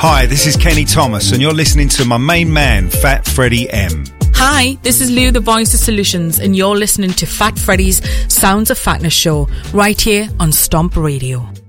Hi, this is Kenny Thomas, and you're listening to my main man, Fat Freddie M. Hi, this is Lou, the Voice of Solutions, and you're listening to Fat Freddy's Sounds of Fatness show, right here on Stomp Radio.